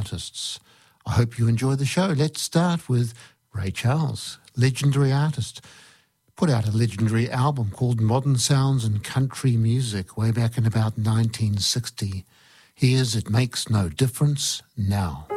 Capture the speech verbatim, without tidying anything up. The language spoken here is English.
artists. I hope you enjoy the show. Let's start with Ray Charles, legendary artist. Put out a legendary album called Modern Sounds and Country Music way back in about nineteen sixty. Here's It Makes No Difference Now.